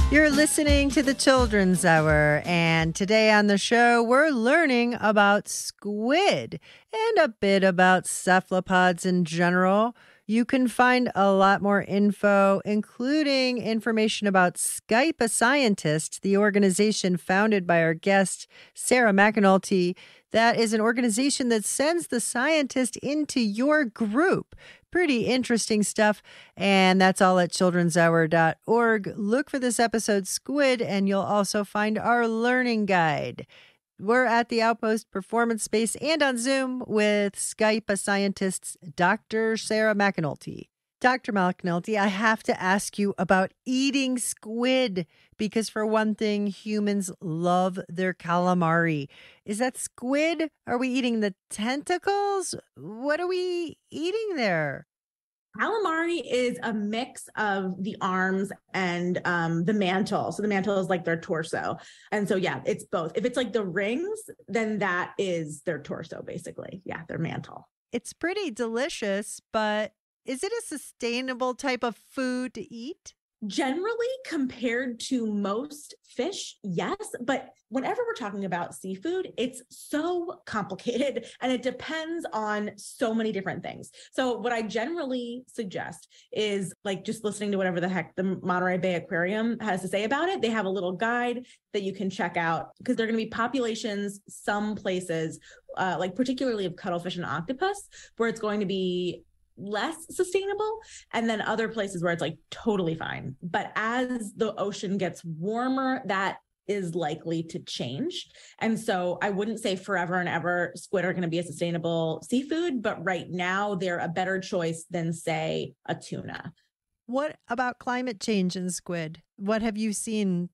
You're listening to the Children's Hour, and today on the show, we're learning about squid and a bit about cephalopods in general. You can find a lot more info, including information about Skype a Scientist, the organization founded by our guest, Sarah McAnulty. That is an organization that sends the scientist into your group. Pretty interesting stuff. And that's all at childrenshour.org. Look for this episode, Squid, and you'll also find our learning guide. We're at the Outpost Performance Space and on Zoom with Skype a Scientist's Dr. Sarah McAnulty. Dr. McAnulty, I have to ask you about eating squid because, for one thing, humans love their calamari. Is that squid? Are we eating the tentacles? What are we eating there? Calamari is a mix of the arms and the mantle. So the mantle is like their torso. And so, yeah, it's both. If it's like the rings, then that is their torso, basically. Yeah, their mantle. It's pretty delicious, but is it a sustainable type of food to eat? Generally, compared to most fish, yes. But whenever we're talking about seafood, it's so complicated and it depends on so many different things. So what I generally suggest is like just listening to whatever the heck the Monterey Bay Aquarium has to say about it. They have a little guide that you can check out because there are going to be populations, some places, like particularly of cuttlefish and octopus, where it's going to be less sustainable, and then other places where it's like totally fine. But as the ocean gets warmer, that is likely to change. And so I wouldn't say forever and ever squid are going to be a sustainable seafood, but right now they're a better choice than, say, a tuna. What about climate change in squid? What have you seen?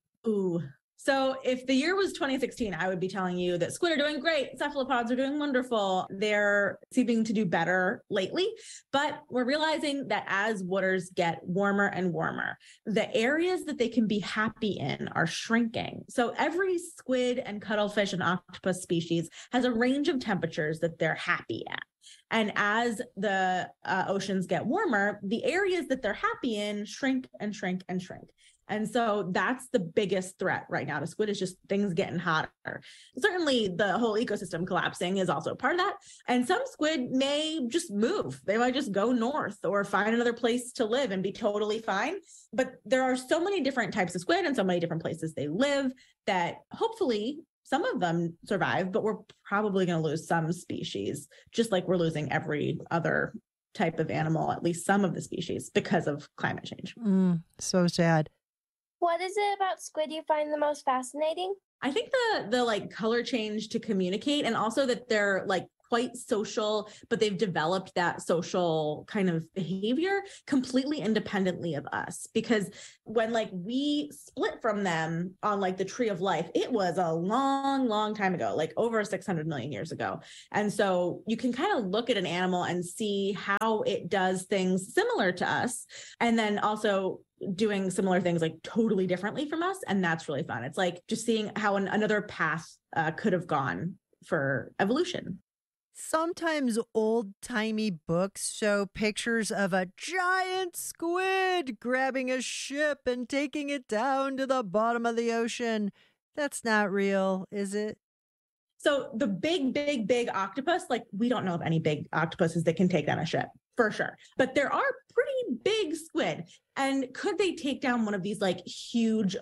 So if the year was 2016, I would be telling you that squid are doing great. Cephalopods are doing wonderful. They're seeming to do better lately. But we're realizing that as waters get warmer and warmer, the areas that they can be happy in are shrinking. So every squid and cuttlefish and octopus species has a range of temperatures that they're happy at. And as the oceans get warmer, the areas that they're happy in shrink and shrink and shrink. And so that's the biggest threat right now to squid is just things getting hotter. Certainly the whole ecosystem collapsing is also part of that. And some squid may just move. They might just go north or find another place to live and be totally fine. But there are so many different types of squid and so many different places they live that hopefully some of them survive, but we're probably going to lose some species, just like we're losing every other type of animal, at least some of the species, because of climate change. So sad. What is it about squid you find the most fascinating? I think the like color change to communicate, and also that they're like quite social, but they've developed that social kind of behavior completely independently of us. Because when like we split from them on like the tree of life, it was a long, long time ago, like over 600 million years ago. And so you can kind of look at an animal and see how it does things similar to us. And then also doing similar things like totally differently from us. And that's really fun. It's like just seeing how another path could have gone for evolution. Sometimes old-timey books show pictures of a giant squid grabbing a ship and taking it down to the bottom of the ocean. That's not real, is it? So the big octopus, like we don't know of any big octopuses that can take down a ship, for sure. But there are pretty big squid. And could they take down one of these like huge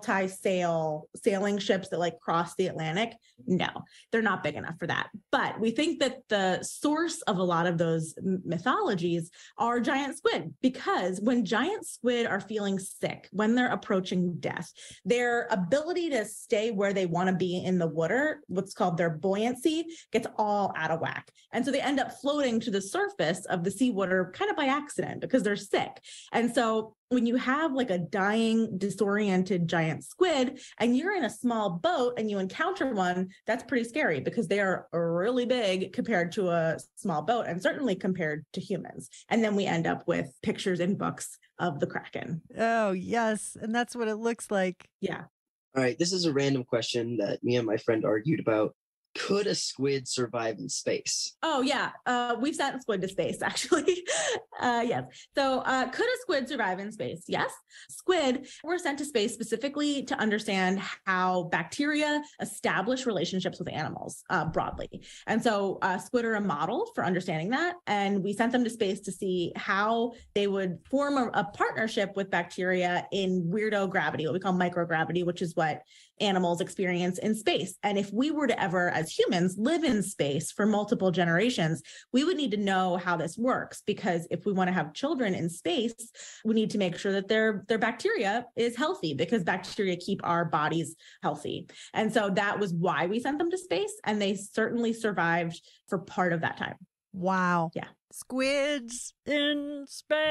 sailing ships that like cross the Atlantic? No, they're not big enough for that. But we think that the source of a lot of those mythologies are giant squid, because when giant squid are feeling sick, when they're approaching death, their ability to stay where they want to be in the water, what's called their buoyancy, gets all out of whack. And so they end up floating to the surface of the seawater kind of by accident because they're sick. And so when you have like a dying, disoriented giant squid and you're in a small boat and you encounter one, that's pretty scary because they are really big compared to a small boat and certainly compared to humans. And then we end up with pictures in books of the Kraken. Oh, yes. And that's what it looks like. Yeah. All right. This is a random question that me and my friend argued about. Could a squid survive in space? Oh, yeah. We've sent squid to space, actually. Yes. So, could a squid survive in space? Yes. Squid were sent to space specifically to understand how bacteria establish relationships with animals broadly. And so, squid are a model for understanding that. And we sent them to space to see how they would form a partnership with bacteria in weirdo gravity, what we call microgravity, which is what animals experience in space. And if we were to ever, as humans, live in space for multiple generations, we would need to know how this works, because if we want to have children in space, we need to make sure that their bacteria is healthy, because bacteria keep our bodies healthy. And so that was why we sent them to space, and they certainly survived for part of that time. Wow. Yeah. Squids in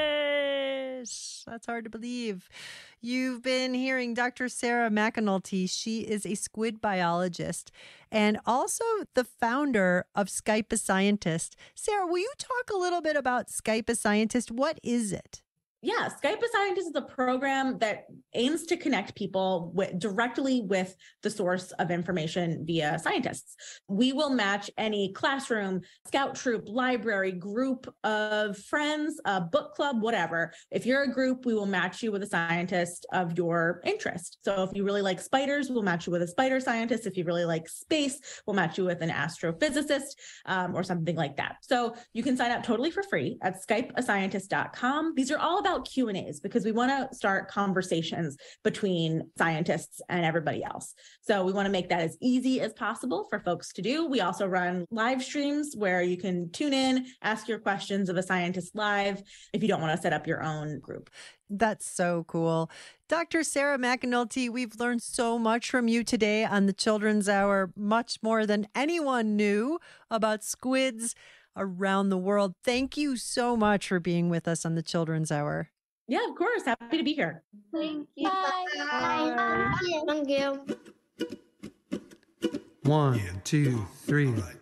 space. That's hard to believe. You've been hearing Dr. Sarah McAnulty. She is a squid biologist and also the founder of Skype a Scientist. Sarah, will you talk a little bit about Skype a Scientist? What is it? Yeah, Skype a Scientist is a program that aims to connect people directly with the source of information via scientists. We will match any classroom, scout troop, library, group of friends, a book club, whatever. If you're a group, we will match you with a scientist of your interest. So if you really like spiders, we'll match you with a spider scientist. If you really like space, we'll match you with an astrophysicist or something like that. So you can sign up totally for free at skypeascientist.com. These are all about Q&As, because we want to start conversations between scientists and everybody else. So we want to make that as easy as possible for folks to do. We also run live streams where you can tune in, ask your questions of a scientist live if you don't want to set up your own group. That's so cool. Dr. Sarah McAnulty, we've learned so much from you today on the Children's Hour, much more than anyone knew about squids around the world. Thank you so much for being with us on the Children's Hour. Yeah, of course. Happy to be here. Thank you. Bye. Thank you. 1, 2, 3.